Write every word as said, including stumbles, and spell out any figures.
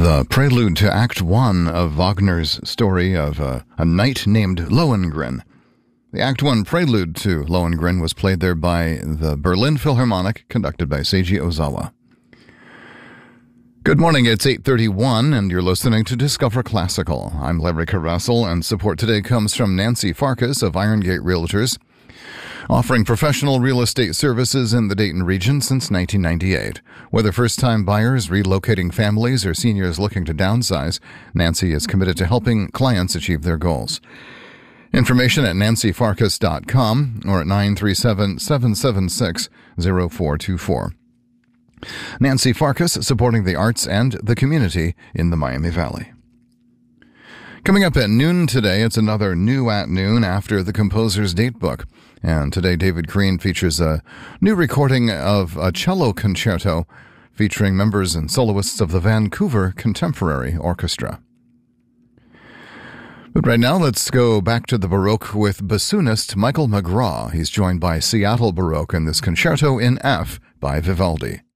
The prelude to Act One of Wagner's story of uh, a knight named Lohengrin. The Act One prelude to Lohengrin was played there by the Berlin Philharmonic, conducted by Seiji Ozawa. Good morning, it's eight thirty-one, and you're listening to Discover Classical. I'm Larry Caressel, and support today comes from Nancy Farkas of Irongate Realtors, offering professional real estate services in the Dayton region since nineteen ninety-eight. Whether first-time buyers, relocating families, or seniors looking to downsize, Nancy is committed to helping clients achieve their goals. Information at nancy farkas dot com or at nine three seven, seven seven six, zero four two four. Nancy Farkas, supporting the arts and the community in the Miami Valley. Coming up at noon today, it's another New at Noon after the composer's datebook. And today, David Crean features a new recording of a cello concerto featuring members and soloists of the Vancouver Contemporary Orchestra. But right now, let's go back to the Baroque with bassoonist Michael McGraw. He's joined by Seattle Baroque in this concerto in F by Vivaldi.